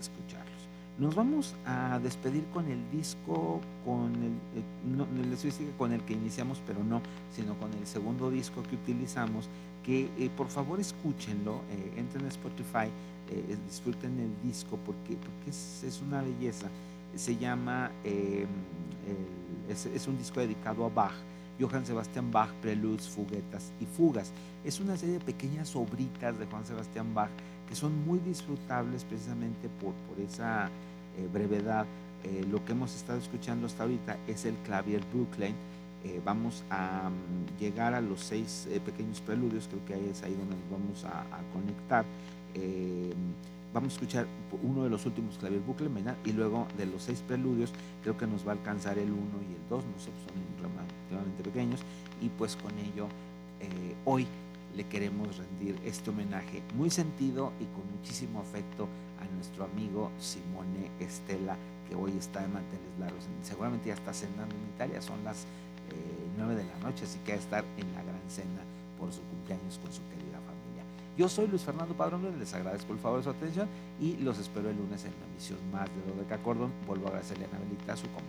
escucharlos. Nos vamos a despedir con el disco, no, les voy a decir que con el que iniciamos, pero no, sino con el segundo disco que utilizamos, que por favor escúchenlo, entren a Spotify, disfruten el disco porque es una belleza. Se llama, es un disco dedicado a Bach, Johann Sebastian Bach, preludes, fuguetas y fugas. Es una serie de pequeñas obritas de Johann Sebastian Bach que son muy disfrutables precisamente por esa brevedad. Lo que hemos estado escuchando hasta ahorita es el Clavier Brooklyn. Vamos a llegar a los 6 pequeños preludios, creo que ahí es ahí donde nos vamos a conectar. Eh, Vamos a escuchar uno de los últimos Clavier Brooklyn, ¿verdad? Y luego de los 6 preludios, creo que nos va a alcanzar el 1 y el 2, no sé, son relativamente pequeños, y pues con ello hoy le queremos rendir este homenaje muy sentido y con muchísimo afecto a nuestro amigo Simone Stella, que hoy está de manteles largos. Seguramente ya está cenando en Italia, son las 9 de la noche, así que va a estar en la gran cena por su cumpleaños con su querida familia. Yo soy Luis Fernando Padrón, les agradezco el favor de su atención y los espero el lunes en una emisión más de Dodeca Cordon. Vuelvo a agradecerle a Anabelita su compañía.